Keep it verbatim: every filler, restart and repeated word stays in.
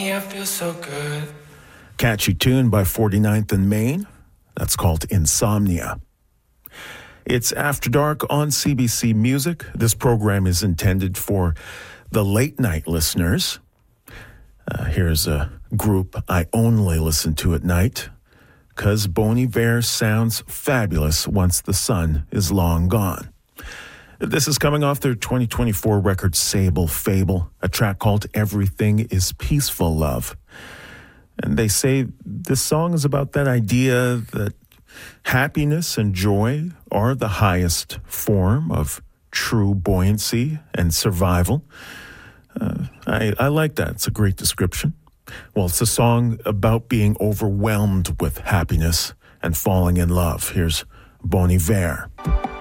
I feel so good. Catchy tune by forty-ninth and Main. That's called Insomnia. It's After Dark on C B C Music. This program is intended for the late night listeners. Uh, here's a group I only listen to at night, because Bon Iver sounds fabulous once the sun is long gone. This is coming off their twenty twenty-four record Sable Fable, a track called Everything is Peaceful Love. And they say this song is about that idea that happiness and joy are the highest form of true buoyancy and survival. Uh, I, I like that. It's a great description. Well, it's a song about being overwhelmed with happiness and falling in love. Here's Bon Iver.